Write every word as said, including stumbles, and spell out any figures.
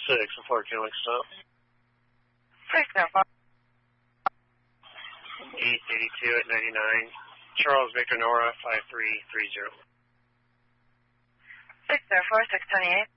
six and four Helix stop. six oh four. eight eighty-two at ninety-nine. Charles Victor Nora five three three zero. six oh four, six twenty-eight.